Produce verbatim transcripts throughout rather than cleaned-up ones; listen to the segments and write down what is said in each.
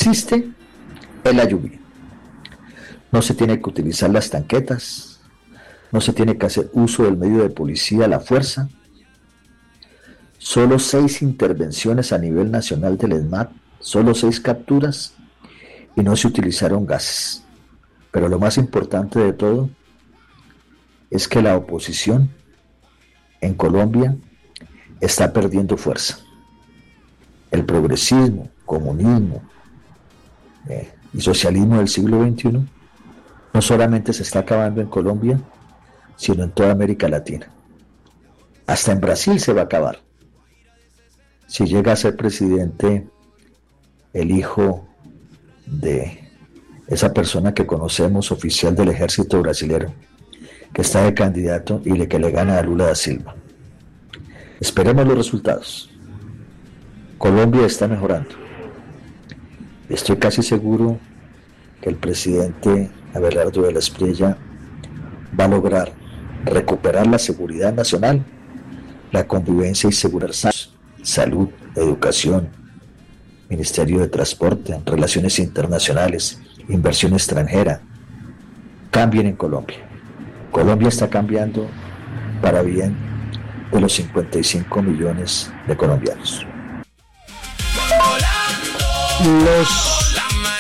existe es la lluvia. No se tiene que utilizar las tanquetas, no se tiene que hacer uso del medio de policía, la fuerza. Solo seis intervenciones a nivel nacional del ESMAD, solo seis capturas y no se utilizaron gases. Pero lo más importante de todo es que la oposición en Colombia está perdiendo fuerza. El progresismo, comunismo eh, y socialismo del siglo veintiuno no solamente se está acabando en Colombia, sino en toda América Latina. Hasta en Brasil se va a acabar. Si llega a ser presidente el hijo de esa persona que conocemos, oficial del ejército brasilero, que está de candidato y le que le gana a Lula da Silva. Esperemos los resultados. Colombia está mejorando. Estoy casi seguro que el presidente Abelardo de la Espriella va a lograr recuperar la seguridad nacional, la convivencia y seguridad, salud, educación, Ministerio de Transporte, Relaciones Internacionales, inversión extranjera, cambien en Colombia. Colombia está cambiando para bien de los cincuenta y cinco millones de colombianos. Los...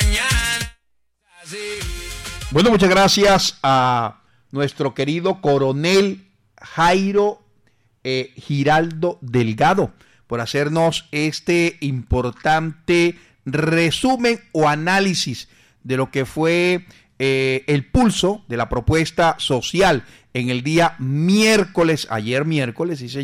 Bueno, muchas gracias a nuestro querido coronel Jairo eh, Giraldo Delgado por hacernos este importante resumen o análisis de lo que fue eh, el pulso de la propuesta social en el día miércoles, ayer miércoles, sí señor.